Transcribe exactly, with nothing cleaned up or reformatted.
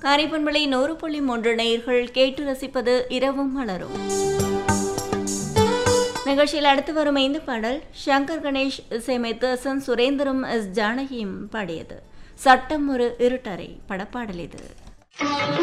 காரைப்பண்பளை நூறு புள்ளி மூன்று நேயர்கள் கேட்டு ரசிப்பது இரவும் மலரும். நிகழ்ச்சியில் அடுத்து வரும் இந்த பாடல் சங்கர் கணேஷ் இசையமைத்து எஸ் என் சுரேந்தரும் எஸ் ஜானகியும் பாடியது. சட்டம் ஒரு இருட்டறை படப்பாடல் இது.